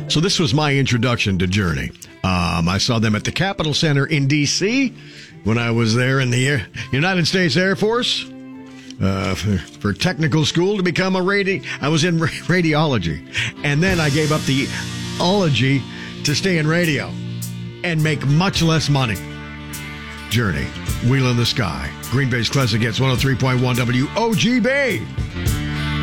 So this was my introduction to Journey. I saw them at the Capitol Center in D.C. when I was there in the United States Air Force for technical school to become I was in radiology. And then I gave up the ology to stay in radio and make much less money. Journey, Wheel in the Sky. Green Bay's Classic Hits 103.1 WOGB.